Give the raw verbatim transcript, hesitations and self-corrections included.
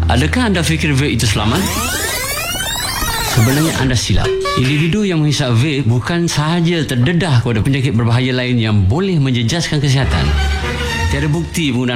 Adakah anda fikir vape itu selamat? Sebenarnya anda silap. Individu yang menghisap vape bukan sahaja terdedah kepada penyakit berbahaya lain yang boleh menjejaskan kesihatan. Tiada bukti penggunaan